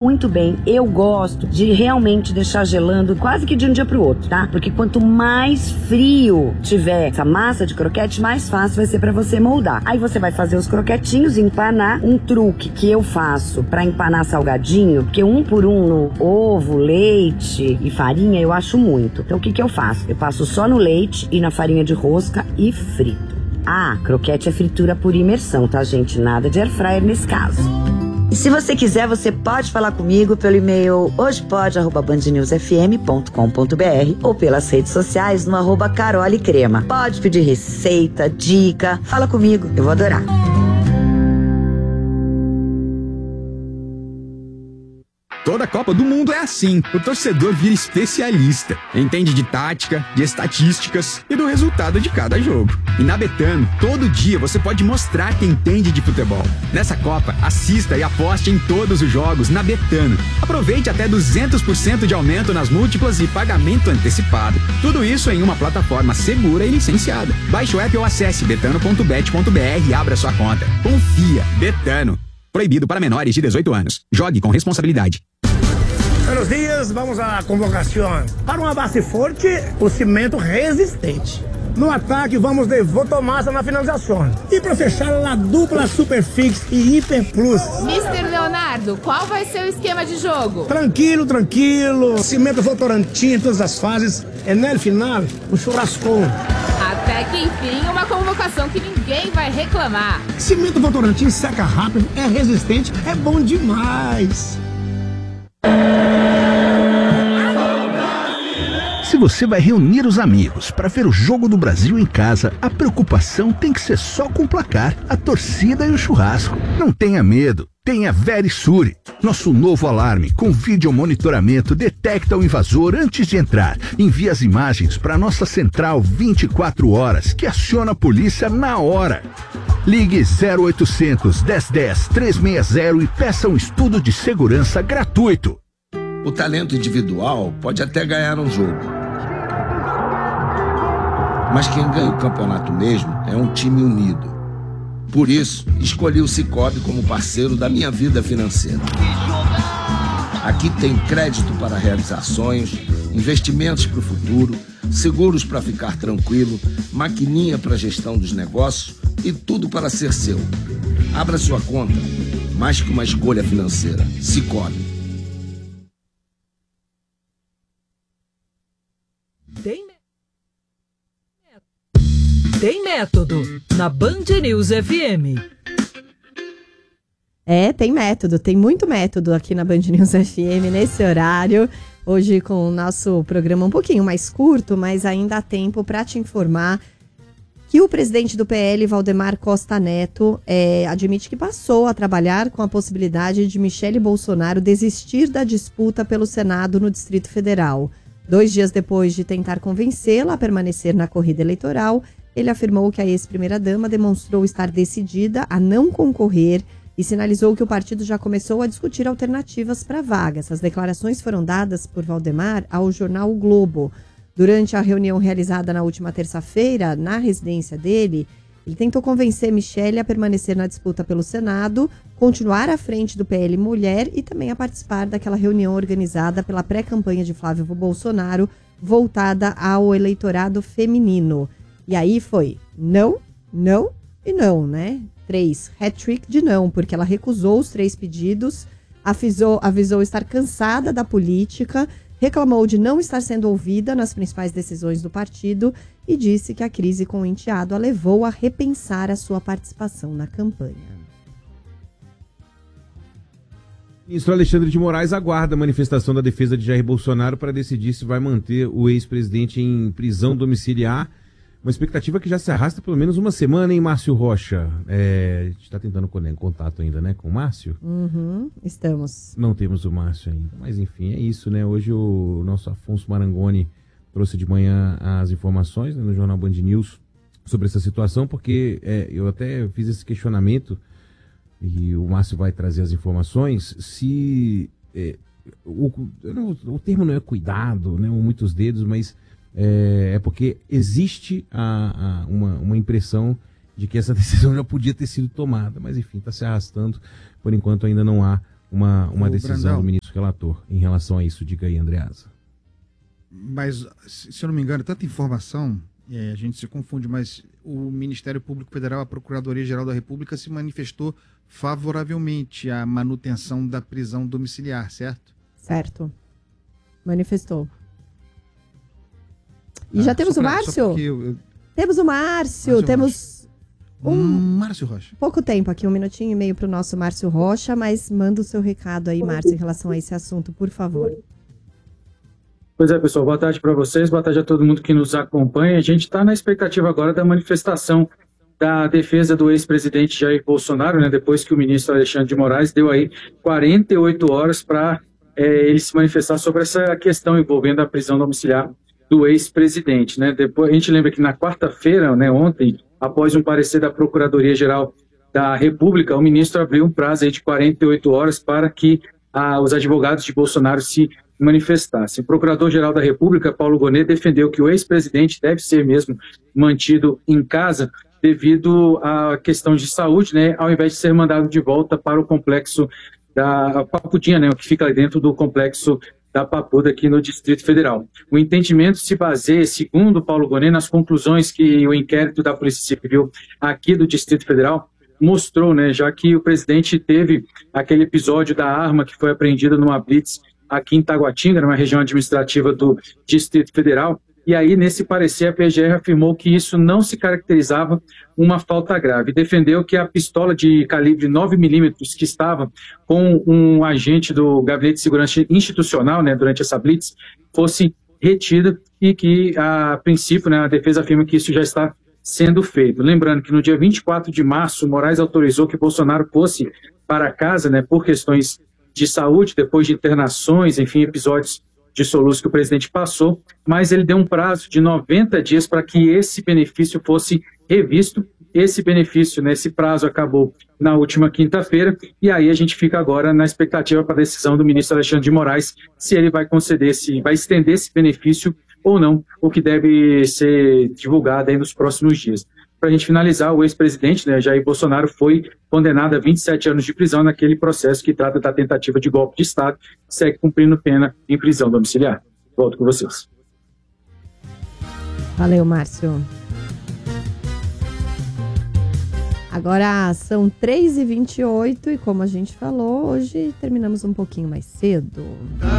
muito bem. Eu gosto de realmente deixar gelando quase que de um dia pro outro, tá? Porque quanto mais frio tiver essa massa de croquete, mais fácil vai ser pra você moldar. Aí você vai fazer os croquetinhos, empanar. Um truque que eu faço pra empanar salgadinho, que 1 por 1 no ovo, leite e farinha, eu acho muito. Então o que eu faço? Eu passo só no leite e na farinha de rosca e frito. Ah, croquete é fritura por imersão, tá, gente? Nada de air fryer nesse caso. E se você quiser, você pode falar comigo pelo e-mail hojepode@bandnewsfm.com.br ou pelas redes sociais no @carolecrema. Pode pedir receita, dica, fala comigo, eu vou adorar. Toda Copa do Mundo é assim. O torcedor vira especialista. Entende de tática, de estatísticas e do resultado de cada jogo. E na Betano, todo dia você pode mostrar que entende de futebol. Nessa Copa, assista e aposte em todos os jogos na Betano. Aproveite até 200% de aumento nas múltiplas e pagamento antecipado. Tudo isso em uma plataforma segura e licenciada. Baixe o app ou acesse betano.bet.br e abra sua conta. Confia. Betano. Proibido para menores de 18 anos. Jogue com responsabilidade. Buenos dias, vamos à convocação. Para uma base forte, o cimento resistente. No ataque, vamos de Votomassa na finalização. E para fechar, a dupla Superfix e Hiper Plus. Mr. Leonardo, qual vai ser o esquema de jogo? Tranquilo. Cimento Votorantim em todas as fases. E no final, o churrascão. Até que enfim, uma convocação que ninguém vai reclamar. Cimento Votorantim seca rápido, é resistente, é bom demais. Se você vai reunir os amigos para ver o Jogo do Brasil em casa, a preocupação tem que ser só com o placar, a torcida e o churrasco. Não tenha medo, tenha Verisure. Nosso novo alarme com vídeo monitoramento detecta o invasor antes de entrar. Envia as imagens para nossa central 24 horas, que aciona a polícia na hora. Ligue 0800 1010 360 e peça um estudo de segurança gratuito. O talento individual pode até ganhar um jogo, mas quem ganha o campeonato mesmo é um time unido. Por isso, escolhi o Sicoob como parceiro da minha vida financeira. Aqui tem crédito para realizar sonhos, investimentos para o futuro, seguros para ficar tranquilo, maquininha para gestão dos negócios e tudo para ser seu. Abra sua conta, mais que uma escolha financeira. Sicoob. Tem método na Band News FM. Tem método, tem muito método aqui na Band News FM nesse horário. Hoje com o nosso programa um pouquinho mais curto, mas ainda há tempo para te informar que o presidente do PL, Valdemar Costa Neto, admite que passou a trabalhar com a possibilidade de Michele Bolsonaro desistir da disputa pelo Senado no Distrito Federal. 2 dias depois de tentar convencê-la a permanecer na corrida eleitoral, ele afirmou que a ex-primeira-dama demonstrou estar decidida a não concorrer e sinalizou que o partido já começou a discutir alternativas para a vaga. Essas declarações foram dadas por Valdemar ao jornal O Globo. Durante a reunião realizada na última terça-feira, na residência dele, ele tentou convencer Michele a permanecer na disputa pelo Senado, continuar à frente do PL Mulher e também a participar daquela reunião organizada pela pré-campanha de Flávio Bolsonaro, voltada ao eleitorado feminino. E aí foi não, não e não, né? 3, hat-trick de não, porque ela recusou os 3 pedidos, avisou estar cansada da política, reclamou de não estar sendo ouvida nas principais decisões do partido e disse que a crise com o enteado a levou a repensar a sua participação na campanha. O ministro Alexandre de Moraes aguarda a manifestação da defesa de Jair Bolsonaro para decidir se vai manter o ex-presidente em prisão domiciliar. Uma expectativa que já se arrasta pelo menos uma semana, hein, Márcio Rocha? A gente está tentando contato ainda, né, com o Márcio? Estamos. Não temos o Márcio ainda, mas enfim, é isso, né? Hoje o nosso Afonso Marangoni trouxe de manhã as informações, né, no Jornal Band News sobre essa situação, porque eu até fiz esse questionamento e o Márcio vai trazer as informações, se o termo não é cuidado, né, ou muitos dedos, mas porque existe uma impressão de que essa decisão já podia ter sido tomada, mas enfim, está se arrastando. Por enquanto ainda não há uma decisão do ministro nosso relator em relação a isso. Diga aí, Andreasa. Mas, se eu não me engano, tanta informação, a gente se confunde, mas o Ministério Público Federal, a Procuradoria-Geral da República se manifestou favoravelmente à manutenção da prisão domiciliar, certo? Certo. Manifestou. E já temos o Márcio? Temos o Márcio, temos Márcio Rocha. Pouco tempo aqui, 1 minutinho e meio para o nosso Márcio Rocha, mas manda o seu recado aí, Márcio, em relação a esse assunto, por favor. Pois é, pessoal, boa tarde para vocês, boa tarde a todo mundo que nos acompanha. A gente está na expectativa agora da manifestação da defesa do ex-presidente Jair Bolsonaro, né, depois que o ministro Alexandre de Moraes deu aí 48 horas para ele se manifestar sobre essa questão envolvendo a prisão domiciliar do ex-presidente, né? Depois, a gente lembra que na quarta-feira, né, ontem, após um parecer da Procuradoria-Geral da República, o ministro abriu um prazo aí de 48 horas para que os advogados de Bolsonaro se manifestassem. O Procurador-Geral da República, Paulo Gonet, defendeu que o ex-presidente deve ser mesmo mantido em casa devido à questão de saúde, né, ao invés de ser mandado de volta para o complexo da Papudinha, né, que fica ali dentro do complexo da Papuda aqui no Distrito Federal. O entendimento se baseia, segundo Paulo Gonet, nas conclusões que o inquérito da Polícia Civil aqui do Distrito Federal mostrou, né, já que o presidente teve aquele episódio da arma que foi apreendida numa blitz aqui em Taguatinga, numa região administrativa do Distrito Federal, e aí nesse parecer a PGR afirmou que isso não se caracterizava uma falta grave. Defendeu que a pistola de calibre 9mm que estava com um agente do Gabinete de Segurança Institucional, né, durante essa blitz, fosse retida e que, a princípio, né, a defesa afirma que isso já está sendo feito. Lembrando que no dia 24 de março, Moraes autorizou que Bolsonaro fosse para casa, né, por questões de saúde, depois de internações, enfim, episódios de soluço que o presidente passou, mas ele deu um prazo de 90 dias para que esse benefício fosse revisto. Esse benefício, né, esse prazo acabou na última quinta-feira, e aí a gente fica agora na expectativa para a decisão do ministro Alexandre de Moraes, se ele vai conceder, se vai estender esse benefício ou não, o que deve ser divulgado aí nos próximos dias. Para a gente finalizar, o ex-presidente, né, Jair Bolsonaro, foi condenado a 27 anos de prisão naquele processo que trata da tentativa de golpe de Estado, segue cumprindo pena em prisão domiciliar. Volto com vocês. Valeu, Márcio. Agora são 3h28 e como a gente falou, hoje terminamos um pouquinho mais cedo.